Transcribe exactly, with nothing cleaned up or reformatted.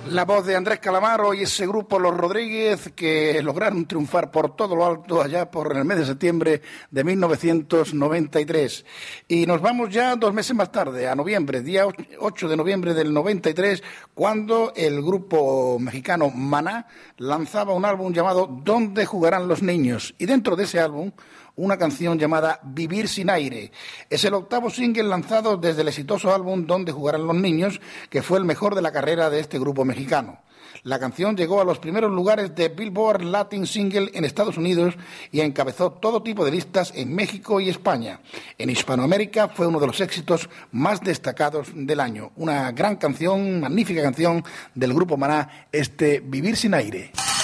La voz de Andrés Calamaro y ese grupo Los Rodríguez que lograron triunfar por todo lo alto allá por el mes de septiembre de mil novecientos noventa y tres. Y nos vamos ya dos meses más tarde, a noviembre, día ocho de noviembre del noventa y tres, cuando el grupo mexicano Maná lanzaba un álbum llamado ¿Dónde jugarán los niños? Y dentro de ese álbum, una canción llamada Vivir sin aire. Es el octavo single lanzado desde el exitoso álbum Donde jugarán los niños, que fue el mejor de la carrera de este grupo mexicano. La canción llegó a los primeros lugares de Billboard Latin Single en Estados Unidos y encabezó todo tipo de listas en México y España. En Hispanoamérica fue uno de los éxitos más destacados del año. Una gran canción, magnífica canción del grupo Maná, este Vivir sin aire.